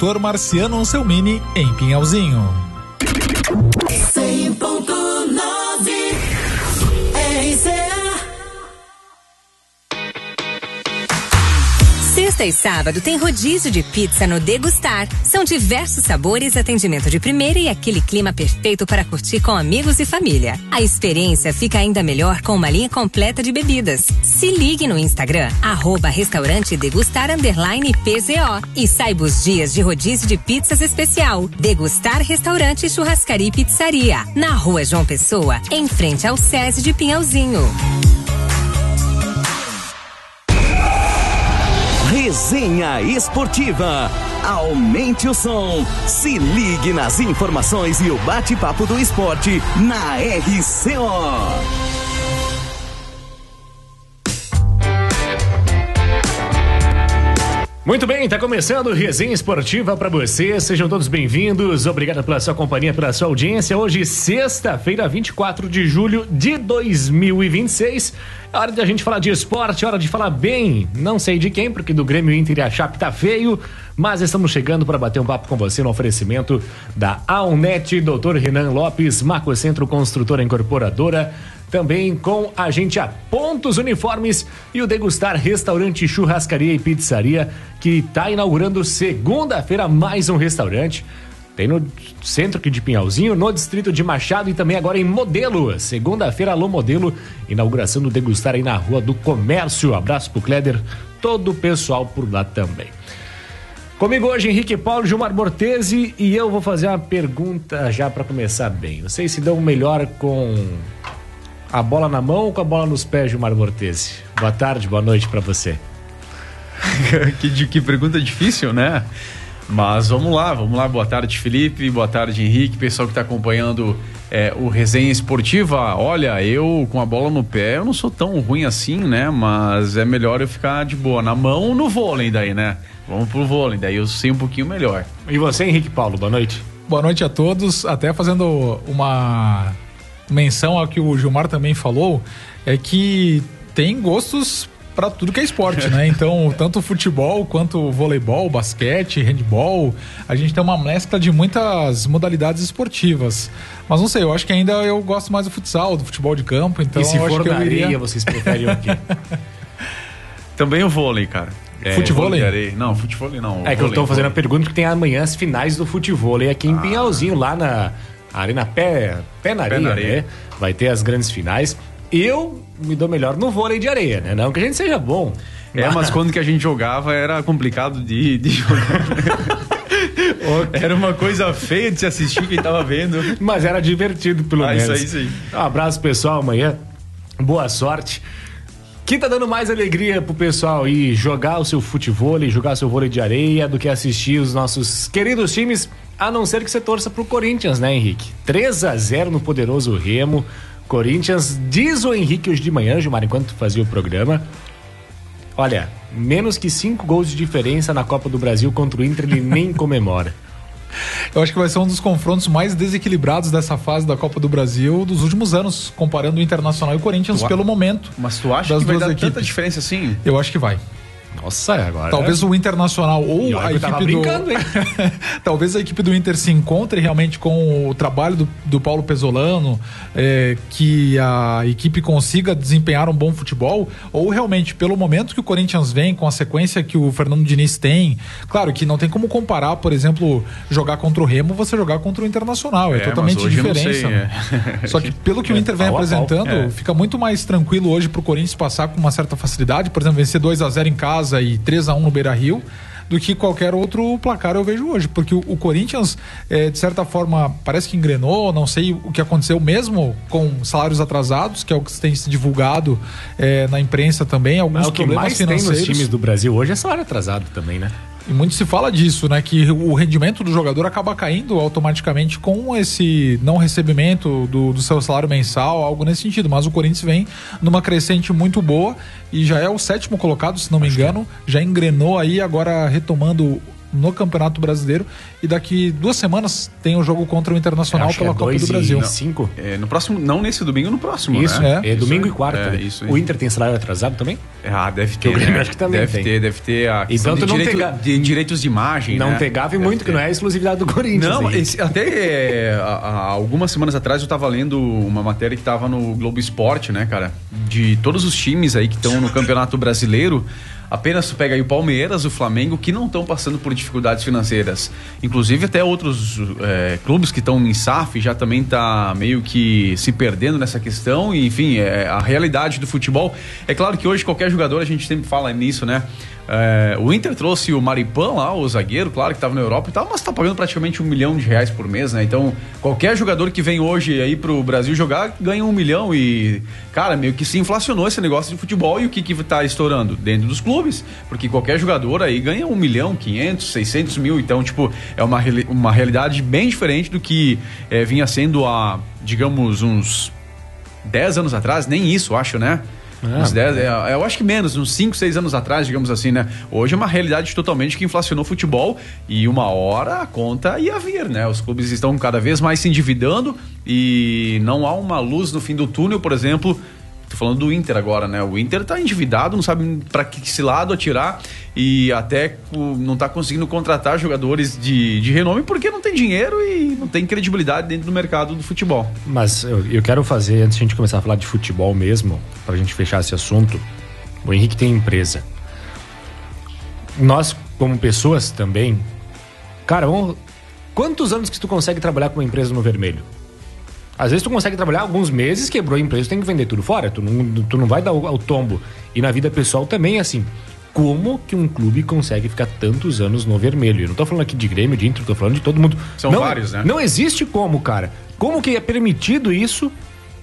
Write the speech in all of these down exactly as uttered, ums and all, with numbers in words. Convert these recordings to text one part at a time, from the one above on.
doutor Marciano Anselmini, em Pinhalzinho. cem ponto nove R C A. Sexta e sábado tem rodízio de pizza no Degustar. São diversos sabores, atendimento de primeira e aquele clima perfeito para curtir com amigos e família. A experiência fica ainda melhor com uma linha completa de bebidas. Se ligue no Instagram, arroba restaurante degustar underline P Z O e saiba os dias de rodízio de pizzas especial. Degustar Restaurante, Churrascaria e Pizzaria. Na Rua João Pessoa, em frente ao SESI de Pinhalzinho. Resenha Esportiva. Aumente o som. Se ligue nas informações e o bate-papo do esporte na R C O. Muito bem, tá começando Resenha Esportiva para você, sejam todos bem-vindos, obrigado pela sua companhia, pela sua audiência. Hoje, sexta-feira, vinte e quatro de julho de dois mil e vinte e seis, é hora de a gente falar de esporte, é hora de falar bem, não sei de quem, porque do Grêmio, Inter e a Chape tá feio, mas estamos chegando para bater um papo com você no oferecimento da Alnet, doutor Renan Lopes, Macrocentro Construtora Incorporadora, também com a gente a Pontos Uniformes e o Degustar Restaurante, Churrascaria e Pizzaria, que está inaugurando segunda-feira mais um restaurante. Tem no centro aqui de Pinhalzinho, no distrito de Machado e também agora em Modelo. Segunda-feira, alô Modelo, inauguração do Degustar aí na Rua do Comércio. Abraço pro Cléder, todo o pessoal por lá também. Comigo hoje, Henrique Paulo, Gilmar Bortesi, e eu vou fazer uma pergunta já para começar bem. Vocês se dão melhor com a bola na mão ou com a bola nos pés, Gilmar Bortesi? Boa tarde, boa noite para você. que, que pergunta difícil, né? Mas vamos lá, vamos lá. Boa tarde, Felipe, boa tarde, Henrique, pessoal que está acompanhando é, o Resenha Esportiva. Olha, eu com a bola no pé, eu não sou tão ruim assim, né? Mas é melhor eu ficar de boa na mão ou no vôlei daí, né? Vamos pro vôlei, daí eu sei um pouquinho melhor. E você, Henrique Paulo, boa noite. Boa noite a todos, até fazendo uma menção ao que o Gilmar também falou, é que tem gostos para tudo que é esporte, né? Então, tanto futebol quanto voleibol, basquete, handball, a gente tem uma mescla de muitas modalidades esportivas. Mas não sei, eu acho que ainda eu gosto mais do futsal, do futebol de campo, então... E se eu for acho que na eu iria... areia, vocês preferem o quê? Também o vôlei, cara. É, futevôlei? Não, futevôlei não. É que vôlei, eu tô fazendo vôlei. a pergunta que tem amanhã as finais do futevôlei aqui em Ah. Pinhalzinho, lá na Arena Pé, Pé na Areia, Pé na areia. né? Vai ter as grandes finais. Eu me dou melhor no vôlei de areia, né? Não que a gente seja bom. É, mas quando que a gente jogava era complicado de, de jogar. Era uma coisa feia de se assistir quem tava vendo. Mas era divertido, pelo Ah, menos. isso aí, isso aí. Um abraço, pessoal, amanhã. Boa sorte. Que tá dando mais alegria pro pessoal ir jogar o seu futevôlei, jogar seu vôlei de areia, do que assistir os nossos queridos times, a não ser que você torça pro Corinthians, né, Henrique? três a zero no poderoso Remo. Corinthians, diz o Henrique hoje de manhã, Gilmar, enquanto fazia o programa, olha, menos que cinco gols de diferença na Copa do Brasil contra o Inter, ele nem comemora. Eu acho que vai ser um dos confrontos mais desequilibrados dessa fase da Copa do Brasil dos últimos anos, comparando o Internacional e o Corinthians Tu a... pelo momento. Mas tu acha das que vai duas dar equipes. tanta diferença assim? Eu acho que vai. Nossa, agora... Talvez o Internacional ou a equipe do... Talvez a equipe do Inter se encontre realmente com o trabalho do, do Paulo Pesolano, é, que a equipe consiga desempenhar um bom futebol, ou realmente, pelo momento que o Corinthians vem, com a sequência que o Fernando Diniz tem, claro que não tem como comparar, por exemplo, jogar contra o Remo, você jogar contra o Internacional, é, é totalmente diferença. Sei, né? é. Só que pelo que o Inter vem é, apresentando, pau, é. fica muito mais tranquilo hoje pro Corinthians passar com uma certa facilidade, por exemplo, vencer dois a zero em casa e três a um no Beira-Rio, do que qualquer outro placar eu vejo hoje, porque o, o Corinthians, é, de certa forma, parece que engrenou, não sei o que aconteceu mesmo com salários atrasados, que é o que tem se divulgado é, na imprensa também, alguns o que problemas mais financeiros. Tem nos times do Brasil hoje é salário atrasado também, né? E muito se fala disso, né? Que o rendimento do jogador acaba caindo automaticamente com esse não recebimento do, do seu salário mensal, algo nesse sentido. Mas o Corinthians vem numa crescente muito boa e já é o sétimo colocado, se não me engano. Já engrenou aí, agora retomando no Campeonato Brasileiro, e daqui duas semanas tem o jogo contra o Internacional Acho pela que é Copa dois do Brasil. e cinco? É, no próximo, não nesse domingo, no próximo, Isso, né? é, é domingo isso, e quarta. é, né? isso, o Inter tem salário atrasado também? Ah, deve ter. O Grêmio né? acho que também deve tem. ter, deve ter a questão Então, tu de, não direito, ter ga- de direitos de imagem, Não né? ter gafe Deve muito, ter. que não é a exclusividade do Corinthians. Não, aí. esse- até é, há, há algumas semanas atrás eu tava lendo uma matéria que tava no Globo Esporte, né, cara? De todos os times aí que estão no Campeonato Brasileiro, apenas tu pega aí o Palmeiras, o Flamengo, que não estão passando por dificuldades financeiras. Inclusive até outros é, clubes que estão em S A F já também tá meio que se perdendo nessa questão. E, enfim, é, a realidade do futebol. É claro que hoje qualquer jogador, a gente sempre fala nisso, né? É, o Inter trouxe o Maripan lá, o zagueiro, claro que estava na Europa e tal, mas tá pagando praticamente um milhão de reais por mês, né? Então, qualquer jogador que vem hoje aí pro Brasil jogar ganha um milhão e, cara, meio que se inflacionou esse negócio de futebol. E o que que tá estourando? Dentro dos clubes, porque qualquer jogador aí ganha um milhão, quinhentos, seiscentos mil. Então, tipo, é uma, uma realidade bem diferente do que é, vinha sendo há, digamos, uns dez anos atrás, nem isso, acho, né? Ah, uns dez, é, eu acho que menos, uns cinco, seis anos atrás, digamos assim, né? Hoje é uma realidade totalmente que inflacionou o futebol e uma hora a conta ia vir, né? Os clubes estão cada vez mais se endividando e não há uma luz no fim do túnel, por exemplo. Tô falando do Inter agora, né? O Inter tá endividado, não sabe pra que lado atirar e até o, não tá conseguindo contratar jogadores de, de renome porque não tem dinheiro e não tem credibilidade dentro do mercado do futebol. Mas eu, eu quero fazer, antes de a gente começar a falar de futebol mesmo, pra gente fechar esse assunto, o Henrique tem empresa. Nós, como pessoas também, cara, vamos, quantos anos que tu consegue trabalhar com uma empresa no vermelho? Às vezes tu consegue trabalhar alguns meses, quebrou a empresa, tu tem que vender tudo fora, tu não, tu não vai dar o, o tombo. E na vida pessoal também é assim. Como que um clube consegue ficar tantos anos no vermelho? Eu não tô falando aqui de Grêmio, de Inter, tô falando de todo mundo. São não, vários, né? Não existe como, cara. Como que é permitido isso?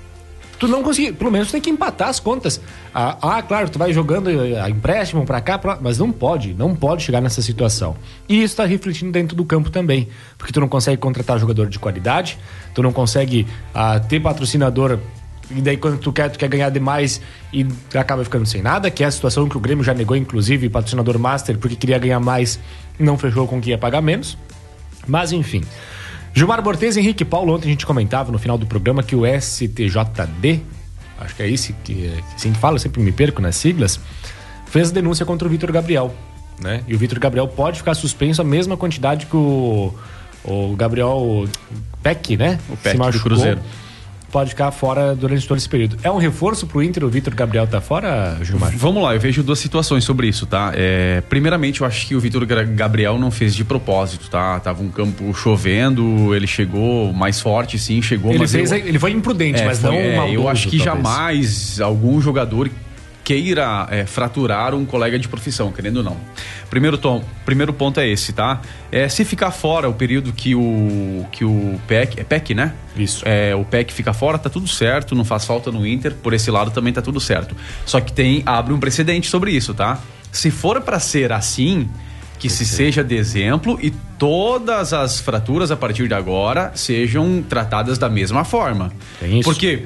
Tu não conseguir, pelo menos tu tem que empatar as contas. Ah, ah claro, tu vai jogando a empréstimo pra cá, pra... mas não pode, não pode chegar nessa situação. E isso tá refletindo dentro do campo também, porque tu não consegue contratar jogador de qualidade, tu não consegue ah, ter patrocinador, e daí quando tu quer, tu quer ganhar demais e acaba ficando sem nada, que é a situação que o Grêmio já negou, inclusive, patrocinador master, porque queria ganhar mais e não fechou com quem ia pagar menos. Mas enfim... Gilmar Bortez e Henrique Paulo, ontem a gente comentava no final do programa que o S T J D, acho que é esse que assim que fala, eu sempre me perco nas siglas, fez denúncia contra o Vitor Gabriel, né? E o Vitor Gabriel pode ficar suspenso a mesma quantidade que o, o Gabriel Peck, né? O Peck do Cruzeiro. Pode ficar fora durante todo esse período. É um reforço pro Inter o Vitor Gabriel tá fora, Gilmar? Vamos lá, eu vejo duas situações sobre isso, tá? É, primeiramente, eu acho que o Vitor Gabriel não fez de propósito, tá? Tava um campo chovendo, ele chegou mais forte, sim, chegou, Ele, mas fez, eu, ele foi imprudente, é, mas foi, não é, maldoso, eu acho que talvez. jamais algum jogador queira é, fraturar um colega de profissão, querendo ou não. Primeiro, tom, primeiro ponto é esse, tá? É, se ficar fora o período que o que o Peck, é Peck, né? Isso. É, o Peck fica fora, tá tudo certo, não faz falta no Inter, por esse lado também tá tudo certo. Só que tem, abre um precedente sobre isso, tá? Se for pra ser assim, que se seja de exemplo e todas as fraturas a partir de agora sejam tratadas da mesma forma. Tem isso. Porque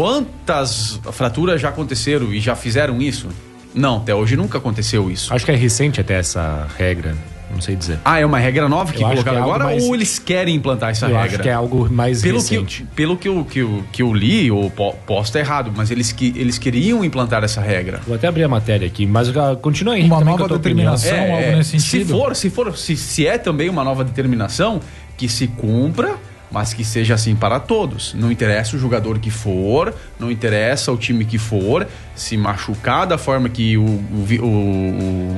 quantas fraturas já aconteceram e já fizeram isso? Não, até hoje nunca aconteceu isso. Acho que é recente até essa regra, não sei dizer. Ah, é uma regra nova que Eu acho colocaram que é algo agora mais- ou eles querem implantar essa Eu regra? acho que é algo mais Pelo recente. que, pelo que eu, que, eu, que eu li, ou po- posso estar errado, mas eles, que, eles queriam implantar essa regra. Vou até abrir a matéria aqui, mas uh, continua aí. Uma também nova com a tua determinação. opinião. algo nesse se sentido? for, se for, se, se é também uma nova determinação, que se cumpra, mas que seja assim para todos. Não interessa o jogador que for, não interessa o time que for, se machucar da forma que o, o, o, o,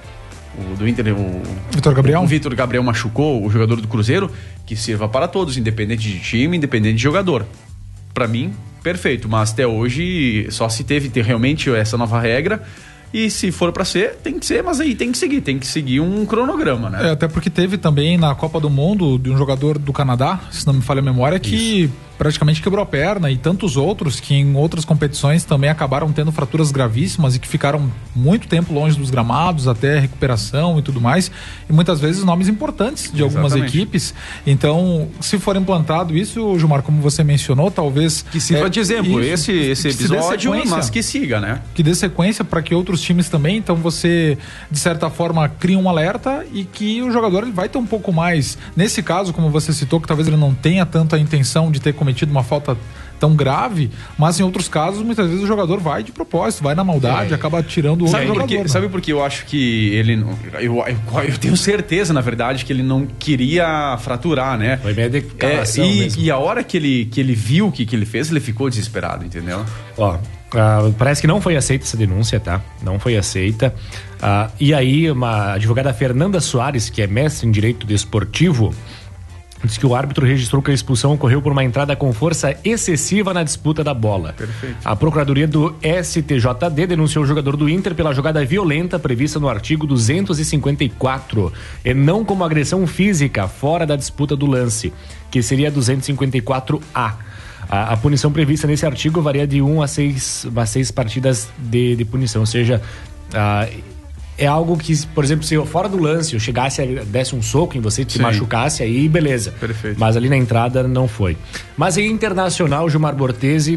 o do Inter, o Vitor Gabriel? o Vitor Gabriel machucou, o jogador do Cruzeiro, que sirva para todos, independente de time, independente de jogador. Para mim, perfeito, mas até hoje só se teve ter realmente essa nova regra. E se for pra ser, tem que ser, mas aí tem que seguir, tem que seguir um cronograma, né? É, até porque teve também na Copa do Mundo de um jogador do Canadá, se não me falha a memória, que praticamente quebrou a perna, e tantos outros que em outras competições também acabaram tendo fraturas gravíssimas e que ficaram muito tempo longe dos gramados, até recuperação e tudo mais, e muitas vezes nomes importantes de algumas Exatamente. equipes. Então, se for implantado isso, Gilmar, como você mencionou, talvez... Que sirva é, de exemplo, isso, esse, esse episódio, mas que siga, né? Que dê sequência para que outros times também, então você, de certa forma, cria um alerta e que o jogador ele vai ter um pouco mais, nesse caso, como você citou, que talvez ele não tenha tanto a intenção de ter cometido uma falta tão grave, mas em outros casos, muitas vezes o jogador vai de propósito, vai na maldade, é. acaba tirando o sabe outro porque, jogador. Sabe por que eu acho que ele, eu, eu, eu tenho certeza, na verdade, que ele não queria fraturar, né? Foi meio declaração é, e, mesmo. E a hora que ele, que ele viu o que, que ele fez, ele ficou desesperado, entendeu? Ó, uh, parece que não foi aceita essa denúncia, tá? Não foi aceita. Uh, e aí, uma advogada Fernanda Soares, que é mestre em Direito Desportivo, diz que o árbitro registrou que a expulsão ocorreu por uma entrada com força excessiva na disputa da bola. Perfeito. A Procuradoria do S T J D denunciou o jogador do Inter pela jogada violenta prevista no artigo duzentos e cinquenta e quatro, e não como agressão física fora da disputa do lance, que seria duzentos e cinquenta e quatro A. A, a punição prevista nesse artigo varia de um a seis, a seis partidas de, de punição, ou seja... A, é algo que, por exemplo, se eu fora do lance eu chegasse, desse um soco em você, te Sim. machucasse, aí beleza. Perfeito. Mas ali na entrada não foi. Mas em Internacional, Gilmar Bortesi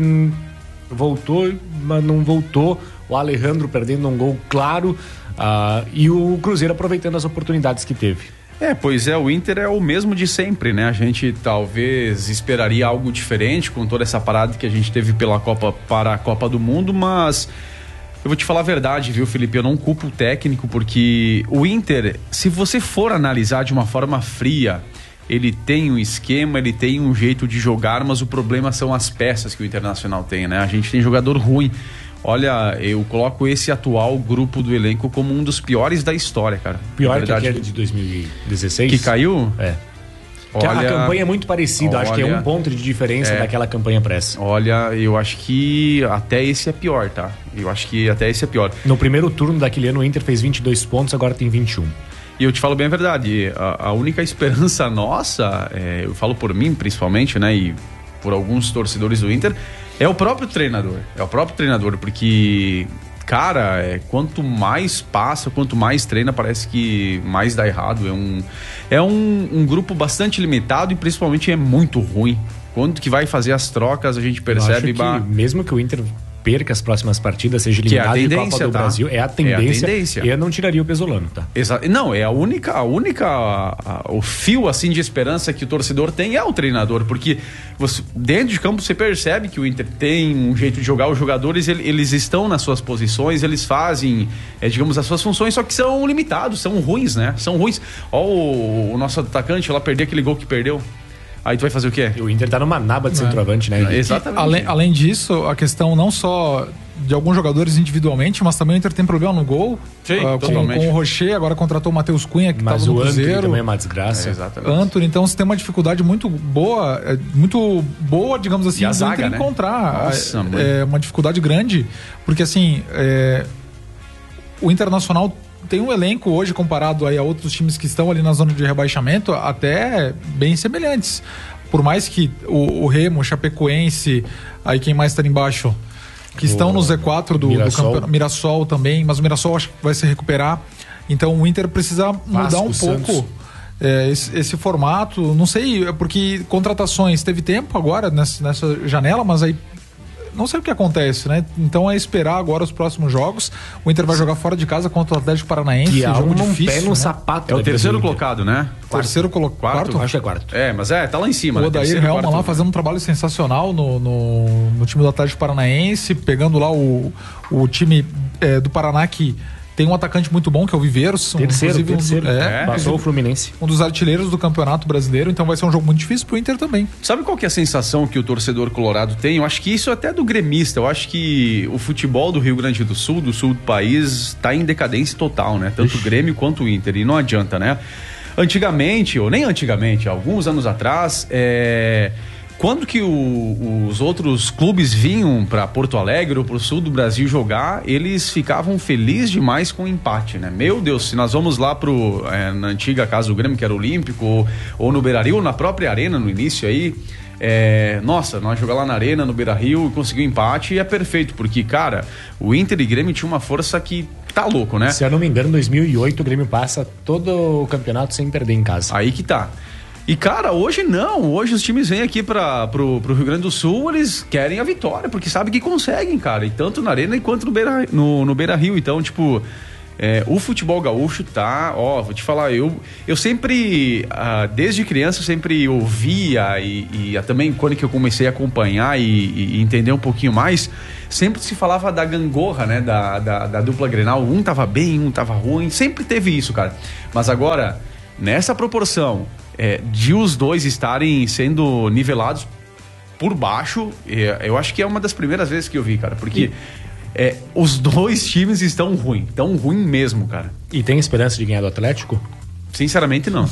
voltou, mas não voltou. O Alejandro perdendo um gol claro, uh, e o Cruzeiro aproveitando as oportunidades que teve. É, pois é, o Inter é o mesmo de sempre, né? A gente talvez esperaria algo diferente com toda essa parada que a gente teve pela Copa para a Copa do Mundo, mas... Eu vou te falar a verdade, viu, Felipe? Eu não culpo o técnico, porque o Inter, se você for analisar de uma forma fria, ele tem um esquema, ele tem um jeito de jogar, mas o problema são as peças que o Internacional tem, né? A gente tem jogador ruim. Olha, eu coloco esse atual grupo do elenco como um dos piores da história, cara. Pior que aquele de dois mil e dezesseis? Que caiu? É. Olha, a campanha é muito parecida, olha, acho que é um ponto de diferença é, daquela campanha pressa. Olha, eu acho que até esse é pior, tá? Eu acho que até esse é pior. No primeiro turno daquele ano o Inter fez vinte e dois pontos, agora tem vinte e um. E eu te falo bem a verdade, a, a única esperança nossa, é, eu falo por mim principalmente, né, e por alguns torcedores do Inter, é o próprio treinador. É o próprio treinador, porque... Cara, é, quanto mais passa, quanto mais treina, parece que mais dá errado. É um, é um, um grupo bastante limitado e principalmente é muito ruim. Quando que vai fazer as trocas, a gente percebe... Eu acho que mesmo que o Inter perca as próximas partidas, seja eliminado de é Copa do tá? Brasil, é a tendência. É a tendência. Eu não tiraria o Pesolano, tá? Exato. Não, é a única, a única a, a, o fio assim de esperança que o torcedor tem é o treinador, porque você, dentro de campo você percebe que o Inter tem um jeito de jogar, os jogadores ele, eles estão nas suas posições, eles fazem, é, digamos, as suas funções, só que são limitados, são ruins, né? São ruins. Ó o, o nosso atacante lá perder aquele gol que perdeu. Aí tu vai fazer o quê? O Inter tá numa naba de centroavante, né? É, exatamente. Além, além disso, a questão não só de alguns jogadores individualmente, mas também o Inter tem problema no gol. Sim, uh, com, com o Rocher, agora contratou o Matheus Cunha, que mas tava no o Cruzeiro. Antony também é uma desgraça. É, exatamente. Antony, então você tem uma dificuldade muito boa, muito boa, digamos assim, e a do zaga, Inter né? encontrar. Nossa, é, é uma dificuldade grande, porque assim, é, o Internacional tem um elenco hoje comparado aí a outros times que estão ali na zona de rebaixamento até bem semelhantes. Por mais que o, o Remo, o Chapecoense, aí quem mais está ali embaixo, que o estão no Z quatro do Mirassol. do campeonato, Mirassol também, mas o Mirassol acho que vai se recuperar. Então o Inter precisa mudar Vasco, um pouco é, esse, esse formato. Não sei, é porque contratações teve tempo agora nessa, nessa janela, mas aí não sei o que acontece, né? Então é esperar agora os próximos jogos. O Inter vai jogar fora de casa contra o Atlético Paranaense. Que é jogo um difícil, pé no né? sapato. É o terceiro colocado, né? Terceiro colocado. Quarto? quarto? Acho que é quarto. É, mas é, tá lá em cima. O né? Odair Terceiro, Helman quarto, lá fazendo um trabalho sensacional no, no, no time do Atlético Paranaense, pegando lá o, o time é, do Paraná que tem um atacante muito bom, que é o Viveiros. Terceiro, terceiro. Um, é, é, passou o Fluminense. Um dos artilheiros do Campeonato Brasileiro, então vai ser um jogo muito difícil pro Inter também. Sabe qual que é a sensação que o torcedor colorado tem? Eu acho que isso é até do gremista. Eu acho que o futebol do Rio Grande do Sul, do sul do país, tá em decadência total, né? Tanto o Grêmio quanto o Inter. E não adianta, né? Antigamente, ou nem antigamente, alguns anos atrás, é... quando que o, os outros clubes vinham para Porto Alegre ou para o sul do Brasil jogar, eles ficavam felizes demais com o empate, né? Meu Deus, se nós vamos lá pro, é, na antiga casa do Grêmio, que era Olímpico, ou, ou no Beira-Rio, ou na própria Arena no início aí, é, nossa, nós jogar lá na Arena, no Beira-Rio, e conseguir um empate, e é perfeito, porque, cara, o Inter e Grêmio tinha uma força que tá louco, né? Se eu não me engano, em dois mil e oito o Grêmio passa todo o campeonato sem perder em casa. Aí que tá. E, cara, hoje não. Hoje os times vêm aqui para pro, pro Rio Grande do Sul, eles querem a vitória, porque sabem que conseguem, cara. E tanto na Arena quanto no Beira, no, no Beira Rio. Então, tipo, é, o futebol gaúcho tá... Ó, vou te falar, eu, eu sempre, ah, desde criança, eu sempre ouvia e, e também quando que eu comecei a acompanhar e, e entender um pouquinho mais, sempre se falava da gangorra, né? Da, da, da dupla Grenal. Um tava bem, um tava ruim. Sempre teve isso, cara. Mas agora, nessa proporção... É, de os dois estarem sendo nivelados por baixo, é, eu acho que é uma das primeiras vezes que eu vi, cara, porque é, os dois times estão ruim, tão ruim mesmo, cara. E tem esperança de ganhar do Atlético? Sinceramente, não.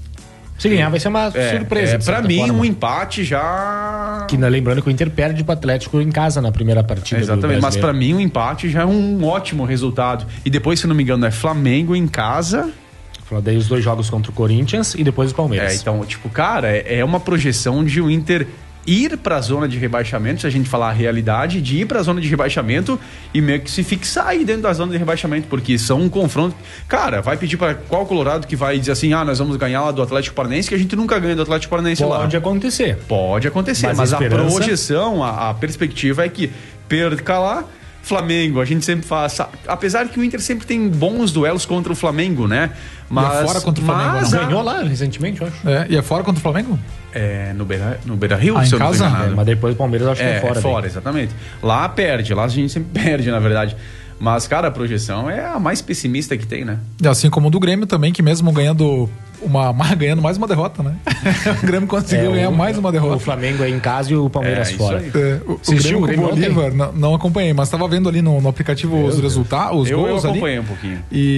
Se ganhar, vai ser uma é, surpresa. É, pra mim, forma. um empate já... Que, lembrando que o Inter perde pro Atlético em casa na primeira partida. Exatamente, mas pra mim, um empate já é um ótimo resultado. E depois, se não me engano, é Flamengo em casa... Daí os dois jogos contra o Corinthians e depois o Palmeiras. É, então, tipo, cara, é, é uma projeção de o Inter ir pra zona de rebaixamento, se a gente falar a realidade, de ir pra zona de rebaixamento e meio que se fixar aí dentro da zona de rebaixamento, porque são um confronto... Cara, vai pedir pra qual Colorado que vai dizer assim, ah, nós vamos ganhar lá do Atlético Paranaense, que a gente nunca ganha do Atlético Paranaense lá. Pode acontecer. Pode acontecer, mas, mas a, esperança... a projeção, a, a perspectiva é que perca lá, Flamengo, a gente sempre faz, apesar que o Inter sempre tem bons duelos contra o Flamengo, né? Mas, e é fora contra o Flamengo, mas não? Ganhou lá recentemente, eu acho. É, e é fora contra o Flamengo? É, no Beira, no Beira Rio, ah, se em eu não casa? É, mas depois o Palmeiras eu acho é, que é fora. É fora, daí. Exatamente. Lá perde, lá a gente sempre perde, na verdade. Mas, cara, a projeção é a mais pessimista que tem, né? E assim como o do Grêmio também, que mesmo ganhando uma, ganhando mais uma derrota, né? O Grêmio conseguiu é, ganhar o, mais uma derrota. O Flamengo é em casa e o Palmeiras é, fora. É, o, o Grêmio com o Bolívar, não, não acompanhei, mas estava vendo ali no, no aplicativo eu, os resultados, os eu, gols eu acompanhei ali, um pouquinho.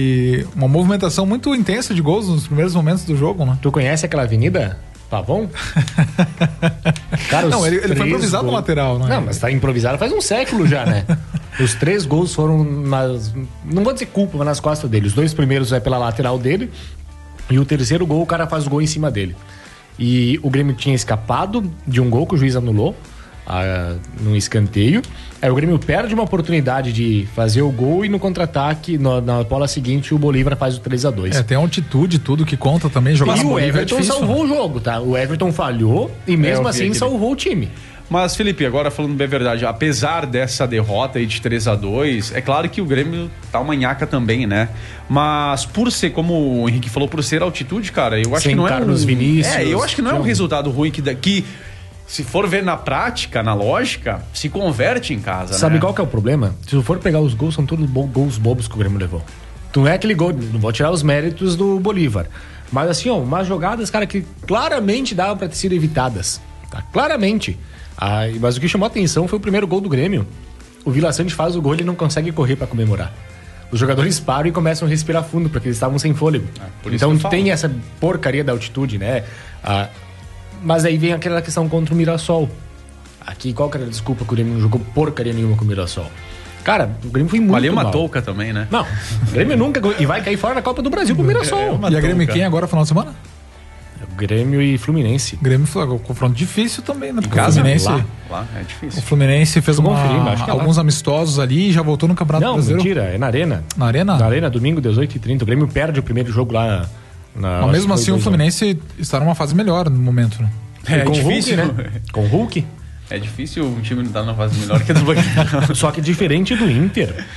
E uma movimentação muito intensa de gols nos primeiros momentos do jogo, né? Tu conhece aquela avenida? Pavão? Cara, não, ele, ele foi improvisado gols... no lateral, né? Não, mas tá improvisado faz um século já, né? Os três gols foram nas... Não vou dizer culpa, mas nas costas dele. Os dois primeiros é pela lateral dele e o terceiro gol o cara faz o gol em cima dele. E o Grêmio tinha escapado de um gol que o juiz anulou ah, num escanteio. Aí o Grêmio perde uma oportunidade de fazer o gol e no contra-ataque, no, na bola seguinte, o Bolívar faz o três a dois. É, tem a altitude, tudo que conta também. Jogar e no o Bolívar Everton é difícil, salvou né? o jogo, tá? O Everton falhou e mesmo é, assim aquele... salvou o time. Mas, Felipe, agora falando bem a verdade, apesar dessa derrota aí de três a dois, é claro que o Grêmio tá uma nhaca também, né? Mas por ser, como o Henrique falou, por ser altitude, cara, eu acho Sem que não é Carlos um... Vinícius, É, eu acho que não é um resultado ruim que, que se for ver na prática, na lógica, se converte em casa, Sabe né? qual que é o problema? Se tu for pegar os gols, são todos bo- gols bobos que o Grêmio levou. Tu não é aquele gol, não vou tirar os méritos do Bolívar. Mas assim, ó, umas jogadas, cara, que claramente davam pra ter sido evitadas. Tá? Claramente. Ah, mas o que chamou a atenção foi o primeiro gol do Grêmio. O Vila Sante faz o gol e ele não consegue correr pra comemorar. Os jogadores param e começam a respirar fundo, porque eles estavam sem fôlego. Ah, então tu tem essa porcaria da altitude, né? Ah, mas aí vem aquela questão contra o Mirassol. Aqui, qual que era a desculpa que o Grêmio não jogou porcaria nenhuma com o Mirassol? Cara, o Grêmio foi muito Ali é uma mal. touca também, né? Não, o Grêmio nunca... E vai cair fora na Copa do Brasil com o Mirassol. É, é e a Grêmio quem agora, final de semana? Grêmio e Fluminense. Grêmio foi um confronto difícil também, né? Porque casa, o Fluminense, lá, lá é difícil. O Fluminense fez uma, conferindo, acho que é alguns amistosos ali e já voltou no Campeonato Não, Brasileiro. mentira, é na Arena. Na Arena? Na Arena, domingo, dezoito e trinta. O Grêmio perde o primeiro jogo lá na... Mas mesmo assim o Fluminense está numa fase melhor no momento, né? É, com difícil, Hulk, né? Com o Hulk. É difícil um time não estar numa fase melhor que a do Bahia. Só que diferente do Inter,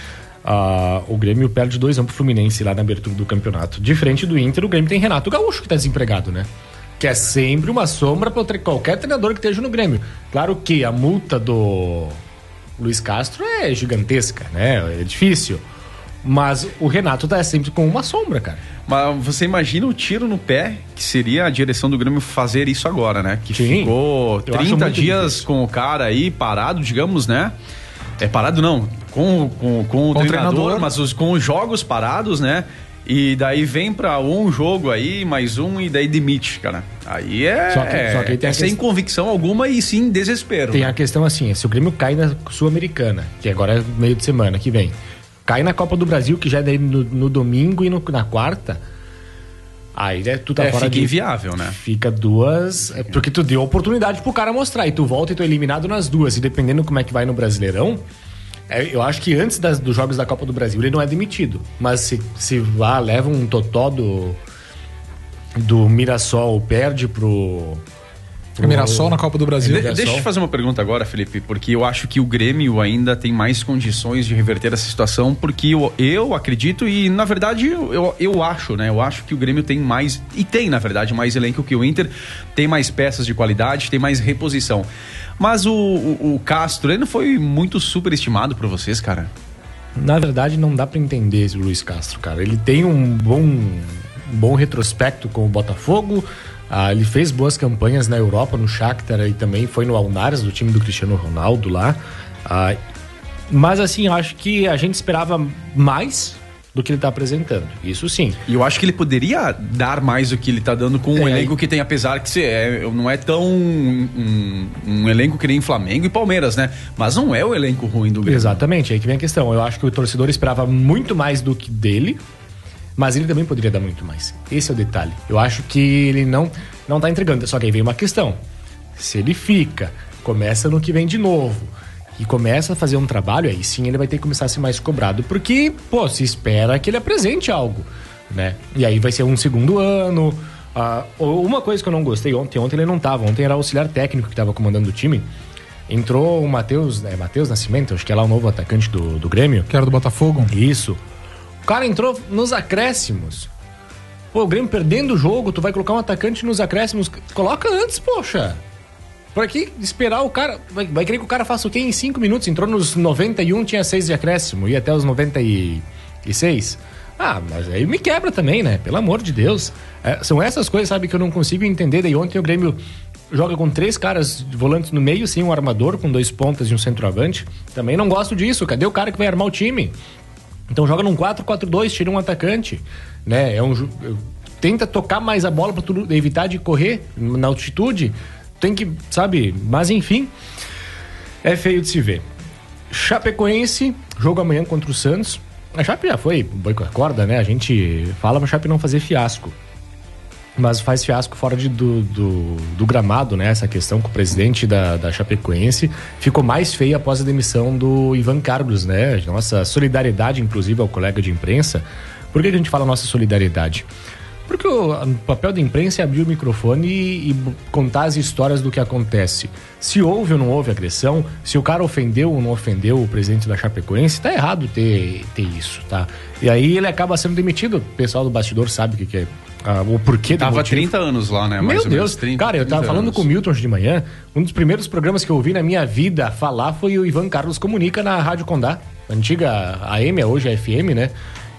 uh, o Grêmio perde dois anos pro Fluminense lá na abertura do campeonato. Diferente do Inter, o Grêmio tem Renato Gaúcho que tá desempregado, né? Que é sempre uma sombra para qualquer treinador que esteja no Grêmio. Claro que a multa do Luiz Castro é gigantesca, né? É difícil. Mas o Renato tá sempre com uma sombra, cara. Mas você imagina o tiro no pé que seria a direção do Grêmio fazer isso agora, né? Que Sim, ficou trinta dias difícil. Com o cara aí parado, digamos, né? É parado não, com, com, com o com treinador, treinador. Mas os, com os jogos parados, né? E daí vem pra um jogo aí, mais um, e daí demite, cara. Aí é, Só que- só que aí tem é a sem questão- convicção alguma e sim desespero. Tem a questão assim, se o Grêmio cai na Sul-Americana, que agora é meio de semana que vem, cai na Copa do Brasil, que já é daí no, no domingo e no- na quarta, aí né, tu tá É, fora fica de... inviável, né? Fica duas... é porque tu deu oportunidade pro cara mostrar, e tu volta e tu é eliminado nas duas, e dependendo como é que vai no Brasileirão, é, eu acho que antes das, dos jogos da Copa do Brasil ele não é demitido, mas se, se vá, leva um totó do, do Mirassol, perde pro... O Mirassol na Copa do Brasil. De- deixa eu te fazer uma pergunta agora, Felipe, porque eu acho que o Grêmio ainda tem mais condições de reverter essa situação, porque eu, eu acredito e, na verdade, eu, eu acho, né? Eu acho que o Grêmio tem mais, e tem, na verdade, mais elenco que o Inter, tem mais peças de qualidade, tem mais reposição. Mas o, o, o Castro, ele não foi muito superestimado por vocês, cara? Na verdade, não dá pra entender esse Luiz Castro, cara. Ele tem um bom, um bom retrospecto com o Botafogo. Ah, ele fez boas campanhas na Europa, no Shakhtar, e também foi no Alnares, do time do Cristiano Ronaldo lá. Ah, mas assim, eu acho que a gente esperava mais do que ele tá apresentando. Isso sim. E eu acho que ele poderia dar mais do que ele tá dando com um É, elenco que tem, apesar que se é, não é tão um, um elenco que nem Flamengo e Palmeiras, né? Mas não é o elenco ruim do Grêmio. Exatamente, aí que vem a questão. Eu acho que o torcedor esperava muito mais do que dele, mas ele também poderia dar muito mais. Esse é o detalhe. Eu acho que ele não, não tá entregando. Só que aí vem uma questão. Se ele fica, começa no que vem de novo, e começa a fazer um trabalho, aí sim ele vai ter que começar a ser mais cobrado. Porque, pô, se espera que ele apresente algo, né? E aí vai ser um segundo ano. Ah, uma coisa que eu não gostei ontem, ontem ele não tava. Ontem era o auxiliar técnico que tava comandando o time. Entrou o Matheus, é, Matheus Nascimento, acho que é lá o novo atacante do, do Grêmio. Que era do Botafogo. Isso. O cara entrou nos acréscimos. Pô, o Grêmio perdendo o jogo, tu vai colocar um atacante nos acréscimos. Coloca antes, poxa. Pra que esperar o cara? Vai, vai querer que o cara faça o quê em cinco minutos? Entrou nos noventa e um, tinha seis de acréscimo. E até os noventa e seis. Ah, mas aí me quebra também, né? Pelo amor de Deus. É, são essas coisas, sabe, que eu não consigo entender. Daí ontem o Grêmio joga com três caras volantes no meio, sem um armador, com dois pontas e um centroavante. Também não gosto disso. Cadê o cara que vai armar o time? Então joga num quatro quatro dois, tira um atacante, né? É um, tenta tocar mais a bola pra tu evitar de correr na altitude. Tem que, sabe? Mas enfim, é feio de se ver. Chapecoense, jogo amanhã contra o Santos. A Chape já foi boi com a corda, né? A gente fala pra Chape não fazer fiasco. Mas faz fiasco fora de, do, do, do gramado, né? Essa questão com o presidente da, da Chapecoense ficou mais feia após a demissão do Ivan Carlos, né? Nossa solidariedade, inclusive, ao colega de imprensa. Por que a gente fala nossa solidariedade? Porque o, o papel da imprensa é abrir o microfone e, e contar as histórias do que acontece. Se houve ou não houve agressão, se o cara ofendeu ou não ofendeu o presidente da Chapecoense, tá errado ter, ter isso, tá? E aí ele acaba sendo demitido. O pessoal do bastidor sabe o que, que é. Ah, o porquê do Tava motivo. trinta anos lá, né? Mais Meu ou menos Deus, trinta, cara, eu tava trinta falando anos. com o Milton hoje de manhã. Um dos primeiros programas que eu ouvi na minha vida falar foi o Ivan Carlos Comunica na Rádio Condá, antiga A M, hoje é F M, né?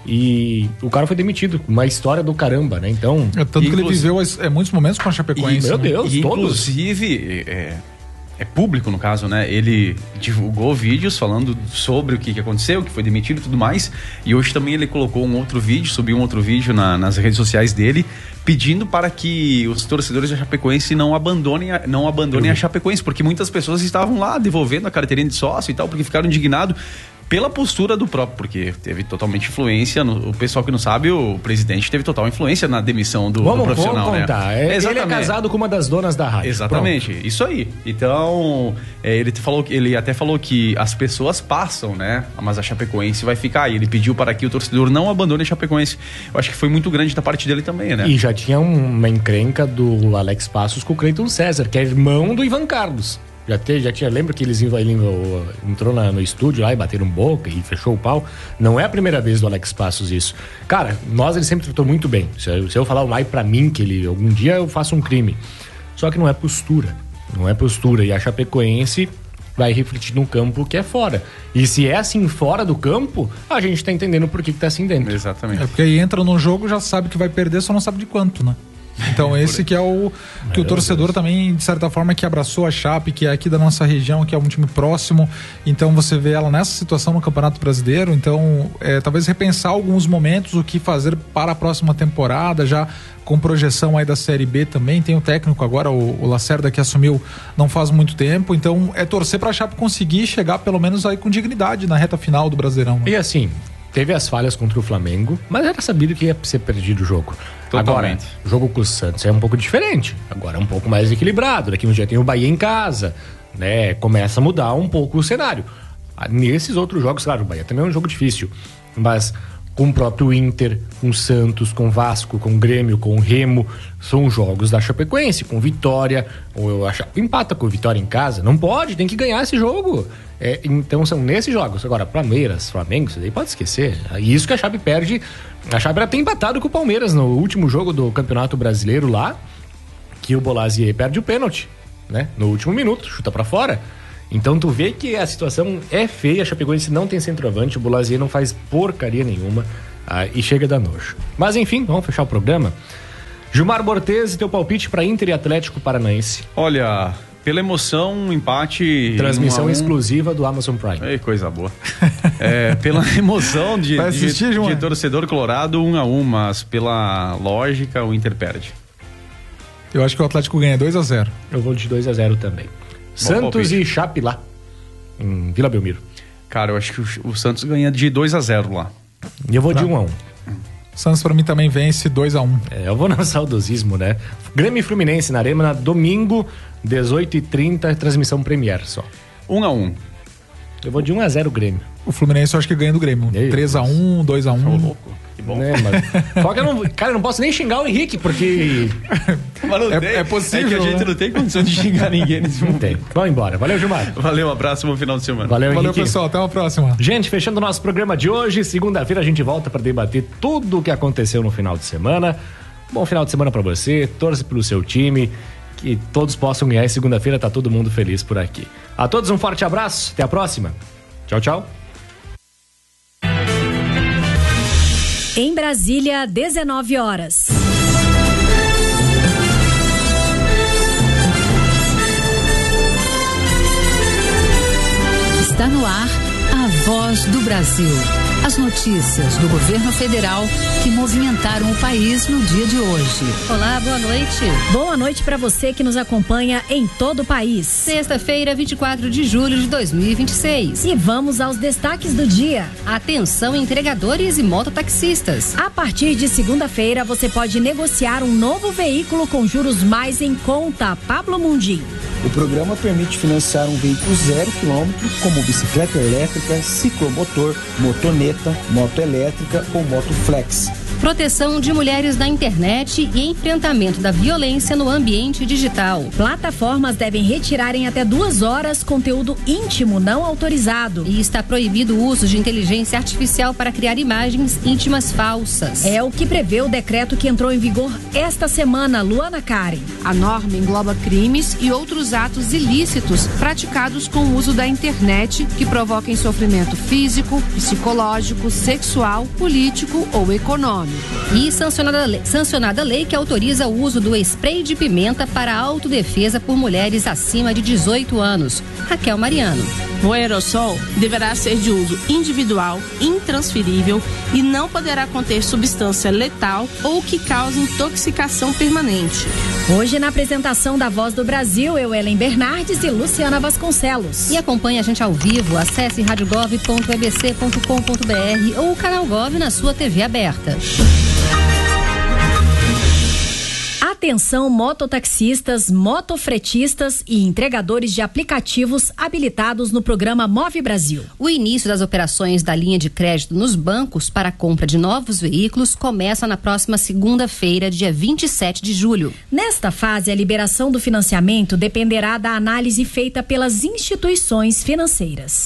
E o cara foi demitido, uma história do caramba, né? Então, É tanto que ele Inclusive- viveu é, muitos momentos com a Chapecoense. meu né? Deus, E, todos. inclusive, é, é público no caso, né? Ele divulgou vídeos falando sobre o que, que aconteceu, que foi demitido e tudo mais. E hoje também ele colocou um outro vídeo, subiu um outro vídeo na- nas redes sociais dele, pedindo para que os torcedores da Chapecoense não abandonem a, não abandonem a Chapecoense, porque muitas pessoas estavam lá devolvendo a carteirinha de sócio e tal, porque ficaram indignados pela postura do próprio, porque teve totalmente influência, no, o pessoal que não sabe, o presidente teve total influência na demissão do, do Vamos, profissional, vamos contar. né? É, ele é Exatamente. casado com uma das donas da rádio. Exatamente, isso aí. Então, é, ele falou que ele até falou que as pessoas passam, né? Mas a Chapecoense vai ficar aí. Ele pediu para que o torcedor não abandone a Chapecoense. Eu acho que foi muito grande da parte dele também, né? E já tinha uma encrenca do Alex Passos com o Cleiton César, que é irmão do Ivan Carlos. Já, te, já tinha, lembra que eles ele, ele, entrou na, no estúdio lá e bateram boca e fechou o pau? Não é a primeira vez do Alex Passos isso. Cara, nós ele sempre tratou muito bem. Se eu, se eu falar o Mai pra mim, que ele algum dia eu faço um crime. Só que não é postura. Não é postura. E a Chapecoense vai refletir no campo que é fora. E se é assim fora do campo, a gente tá entendendo por que, que tá assim dentro. Exatamente. É porque aí entra no jogo, já sabe que vai perder, só não sabe de quanto, né? Então esse que é o que o torcedor também, de certa forma, que abraçou a Chape, que é aqui da nossa região, que é um time próximo. Então você vê ela nessa situação no Campeonato Brasileiro. Então é, talvez repensar alguns momentos, o que fazer para a próxima temporada, já com projeção aí da Série B também. Tem o técnico agora, o, o Lacerda, que assumiu não faz muito tempo. Então é torcer para a Chape conseguir chegar pelo menos aí com dignidade na reta final do Brasileirão, né? E assim, teve as falhas contra o Flamengo, mas era sabido que ia ser perdido o jogo. Totalmente. Agora, o jogo com o Santos é um pouco diferente. Agora é um pouco mais equilibrado. Daqui um dia tem o Bahia em casa, né? Começa a mudar um pouco o cenário. Nesses outros jogos, claro, o Bahia também é um jogo difícil, mas com o próprio Inter, com o Santos, com o Vasco, com o Grêmio, com o Remo, são jogos da Chapecoense, com Vitória, ou a Chape empata com o Vitória em casa, não pode, tem que ganhar esse jogo. É, então são nesses jogos. Agora, Palmeiras, Flamengo, isso daí pode esquecer. Isso que a Chape perde. A Chape era até empatado com o Palmeiras no último jogo do Campeonato Brasileiro lá, que o Bolazier perde o pênalti, né? No último minuto, chuta pra fora. Então tu vê que a situação é feia, a Chapecoense não tem centroavante, o Bolazier não faz porcaria nenhuma, ah, e chega a dar nojo. Mas enfim, vamos fechar o programa. Gilmar Bortez, teu palpite para Inter e Atlético Paranaense. Olha, pela emoção, um empate... Transmissão um um. exclusiva do Amazon Prime. Ei, coisa boa. É, pela emoção de, assistir, de, de torcedor colorado, um a um, mas pela lógica, o Inter perde. Eu acho que o Atlético ganha dois a zero. Eu vou de dois a zero também. Bom, Santos palpite. E Chape lá, em Vila Belmiro. Cara, eu acho que o, o Santos ganha de dois a zero lá. E eu vou pra... de um a um. Santos pra mim também vence dois a um. É, eu vou no saudosismo, né? Grêmio e Fluminense na Arena, domingo, dezoito e trinta, transmissão Premier só. um a um. Eu vou de um a zero Grêmio. O Fluminense eu acho que ganha do Grêmio. três a um, dois a um. Ô, louco. Que bom. Né, mas... Só que eu não... Cara, eu não posso nem xingar o Henrique, porque... Mas não é, tem. é possível, é que a gente né? não tem condição de xingar ninguém nesse momento. Tem. Vamos embora. Valeu, Gilmar. Valeu, um abraço, bom final de semana. Valeu, Valeu, Henrique. pessoal. Até uma próxima. Gente, fechando o nosso programa de hoje, segunda-feira a gente volta para debater tudo o que aconteceu no final de semana. Bom final de semana para você, torce pelo seu time, que todos possam ganhar e segunda-feira tá todo mundo feliz por aqui. A todos um forte abraço, até a próxima. Tchau, tchau. Em Brasília, dezenove horas. Está no ar a Voz do Brasil. As notícias do governo federal que movimentaram o país no dia de hoje. Olá, boa noite. Boa noite para você que nos acompanha em todo o país. Sexta-feira, vinte e quatro de julho de dois mil e vinte e seis. E vamos aos destaques do dia. Atenção, entregadores e mototaxistas. A partir de segunda-feira, você pode negociar um novo veículo com juros mais em conta. Pablo Mundim. O programa permite financiar um veículo zero quilômetro, como bicicleta elétrica, ciclomotor, motoneta, moto elétrica ou moto flex. Proteção de mulheres na internet e enfrentamento da violência no ambiente digital. Plataformas devem retirar em até duas horas conteúdo íntimo não autorizado. E está proibido o uso de inteligência artificial para criar imagens íntimas falsas. É o que prevê o decreto que entrou em vigor esta semana, Luana Karen. A norma engloba crimes e outros atos ilícitos praticados com o uso da internet que provoquem sofrimento físico, psicológico, sexual, político ou econômico. E sancionada a lei, sancionada a lei que autoriza o uso do spray de pimenta para autodefesa por mulheres acima de dezoito anos. Raquel Mariano. O aerossol deverá ser de uso individual, intransferível e não poderá conter substância letal ou que cause intoxicação permanente. Hoje, na apresentação da Voz do Brasil, eu, Ellen Bernardes e Luciana Vasconcelos. E acompanhe a gente ao vivo, acesse rádio gov ponto e b c ponto com ponto b r ou o canal Gov na sua T V aberta. Atenção, mototaxistas, motofretistas e entregadores de aplicativos habilitados no programa Move Brasil. O início das operações da linha de crédito nos bancos para a compra de novos veículos começa na próxima segunda-feira, dia vinte e sete de julho. Nesta fase, a liberação do financiamento dependerá da análise feita pelas instituições financeiras.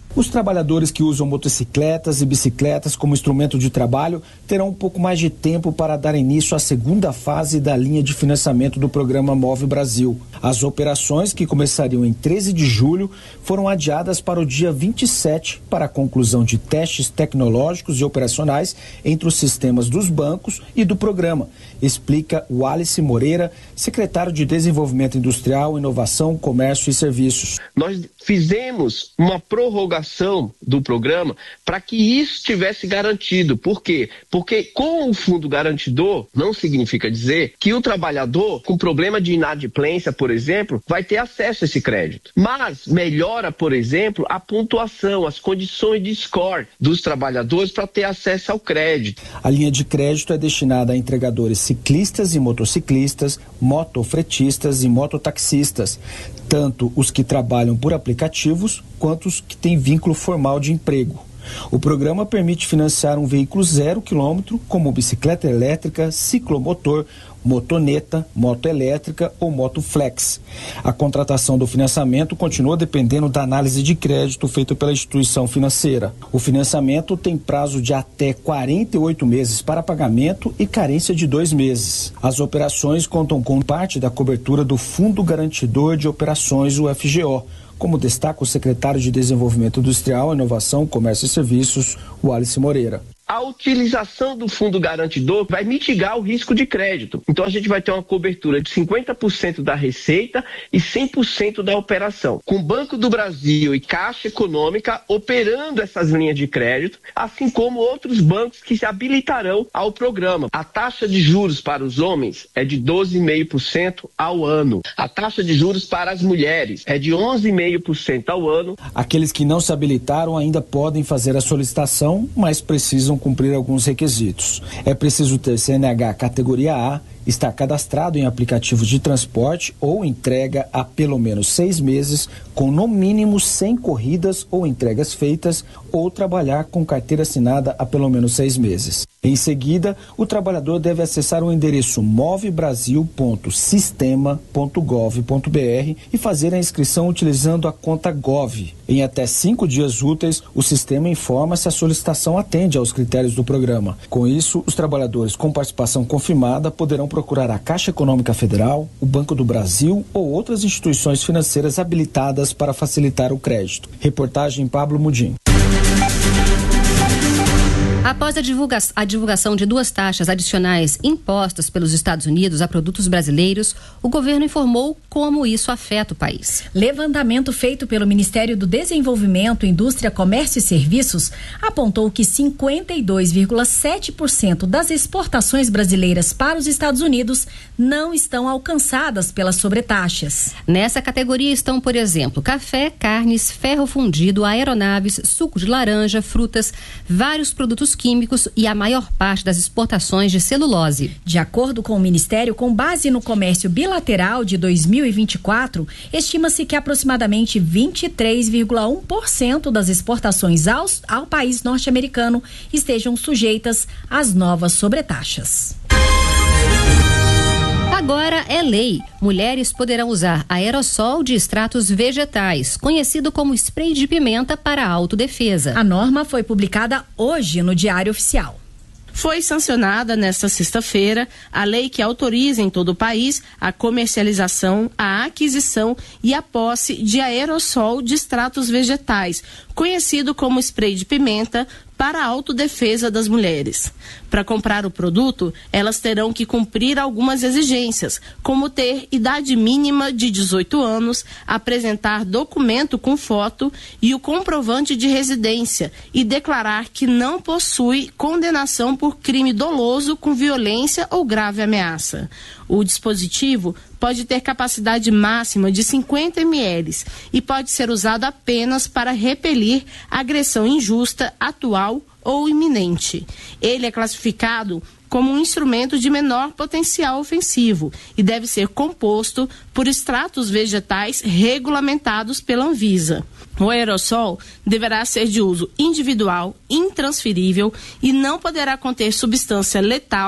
Os trabalhadores que usam motocicletas e bicicletas como instrumento de trabalho terão um pouco mais de tempo para dar início à segunda fase da linha de financiamento do programa Move Brasil. As operações, que começariam em treze de julho, foram adiadas para o dia vinte e sete para a conclusão de testes tecnológicos e operacionais entre os sistemas dos bancos e do programa, explica Wallace Moreira, secretário de Desenvolvimento Industrial, Inovação, Comércio e Serviços. Nós fizemos uma prorrogação do programa para que isso estivesse garantido. Por quê? Porque com o fundo garantidor não significa dizer que o trabalhador com problema de inadimplência, por exemplo, vai ter acesso a esse crédito. Mas melhora, por exemplo, a pontuação, as condições de score dos trabalhadores para ter acesso ao crédito. A linha de crédito é destinada a entregadores ciclistas e motociclistas, motofretistas e mototaxistas, tanto os que trabalham por aplicativos quanto os que têm vínculo formal de emprego. O programa permite financiar um veículo zero quilômetro, como bicicleta elétrica, ciclomotor, motoneta, moto elétrica ou moto flex. A contratação do financiamento continua dependendo da análise de crédito feita pela instituição financeira. O financiamento tem prazo de até quarenta e oito meses para pagamento e carência de dois meses. As operações contam com parte da cobertura do Fundo Garantidor de Operações, o F G O, como destaca o secretário de Desenvolvimento Industrial, Inovação, Comércio e Serviços, Wallace Moreira. A utilização do fundo garantidor vai mitigar o risco de crédito. Então a gente vai ter uma cobertura de cinquenta por cento da receita e cem por cento da operação. Com o Banco do Brasil e Caixa Econômica operando essas linhas de crédito, assim como outros bancos que se habilitarão ao programa. A taxa de juros para os homens é de doze vírgula cinco por cento ao ano. A taxa de juros para as mulheres é de onze vírgula cinco por cento ao ano. Aqueles que não se habilitaram ainda podem fazer a solicitação, mas precisam cumprir alguns requisitos. É preciso ter C N H categoria A, estar cadastrado em aplicativos de transporte ou entrega há pelo menos seis meses, com no mínimo cem corridas ou entregas feitas, ou trabalhar com carteira assinada há pelo menos seis meses. Em seguida, o trabalhador deve acessar o endereço movebrasil ponto sistema ponto gov ponto br e fazer a inscrição utilizando a conta Gov. Em até cinco dias úteis, o sistema informa se a solicitação atende aos critérios do programa. Com isso, os trabalhadores com participação confirmada poderão procurar a Caixa Econômica Federal, o Banco do Brasil ou outras instituições financeiras habilitadas para facilitar o crédito. Reportagem Pablo Mudim. Após a, divulga- a divulgação de duas taxas adicionais impostas pelos Estados Unidos a produtos brasileiros, o governo informou como isso afeta o país. Levantamento feito pelo Ministério do Desenvolvimento, Indústria, Comércio e Serviços apontou que cinquenta e dois vírgula sete por cento das exportações brasileiras para os Estados Unidos não estão alcançadas pelas sobretaxas. Nessa categoria estão, por exemplo, café, carnes, ferro fundido, aeronaves, suco de laranja, frutas, vários produtos químicos e a maior parte das exportações de celulose. De acordo com o Ministério, com base no comércio bilateral de dois mil e vinte e quatro, estima-se que aproximadamente vinte e três vírgula um por cento das exportações aos, ao país norte-americano estejam sujeitas às novas sobretaxas. Agora é lei. Mulheres poderão usar aerossol de extratos vegetais, conhecido como spray de pimenta, para autodefesa. A norma foi publicada hoje no Diário Oficial. Foi sancionada nesta sexta-feira a lei que autoriza em todo o país a comercialização, a aquisição e a posse de aerossol de extratos vegetais, conhecido como spray de pimenta, para a autodefesa das mulheres. Para comprar o produto, elas terão que cumprir algumas exigências, como ter idade mínima de dezoito anos, apresentar documento com foto e o comprovante de residência e declarar que não possui condenação por crime doloso com violência ou grave ameaça. O dispositivo pode ter capacidade máxima de cinquenta mililitros e pode ser usado apenas para repelir agressão injusta, atual ou iminente. Ele é classificado como um instrumento de menor potencial ofensivo e deve ser composto por extratos vegetais regulamentados pela Anvisa. O aerossol deverá ser de uso individual, intransferível e não poderá conter substância letal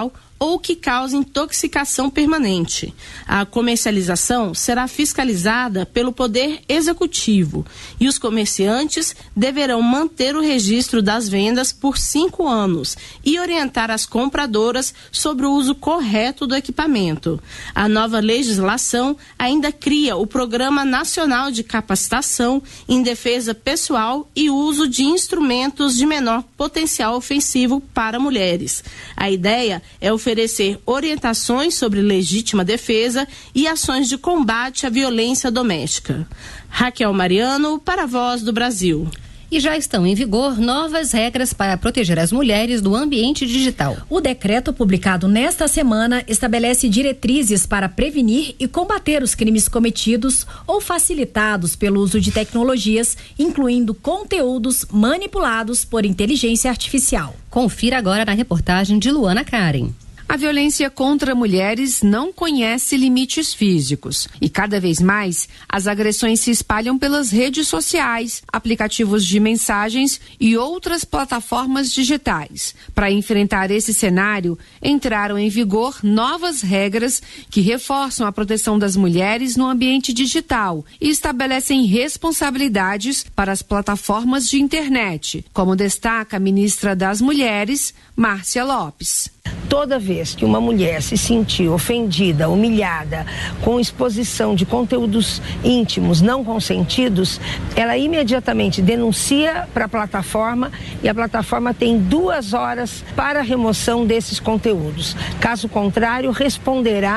ou que cause intoxicação permanente. A comercialização será fiscalizada pelo Poder Executivo e os comerciantes deverão manter o registro das vendas por cinco anos e orientar as compradoras sobre o uso correto do equipamento. A nova legislação ainda cria o Programa Nacional de Capacitação em Defesa Pessoal e Uso de Instrumentos de Menor Potencial Ofensivo para mulheres. A ideia é oferecer oferecer orientações sobre legítima defesa e ações de combate à violência doméstica. Raquel Mariano, para a Voz do Brasil. E já estão em vigor novas regras para proteger as mulheres do ambiente digital. O decreto publicado nesta semana estabelece diretrizes para prevenir e combater os crimes cometidos ou facilitados pelo uso de tecnologias, incluindo conteúdos manipulados por inteligência artificial. Confira agora na reportagem de Luana Karen. A violência contra mulheres não conhece limites físicos e cada vez mais as agressões se espalham pelas redes sociais, aplicativos de mensagens e outras plataformas digitais. Para enfrentar esse cenário, entraram em vigor novas regras que reforçam a proteção das mulheres no ambiente digital e estabelecem responsabilidades para as plataformas de internet, como destaca a ministra das Mulheres, Márcia Lopes. Toda vez que uma mulher se sentir ofendida, humilhada, com exposição de conteúdos íntimos não consentidos, ela imediatamente denuncia para a plataforma e a plataforma tem duas horas para a remoção desses conteúdos. Caso contrário, responderá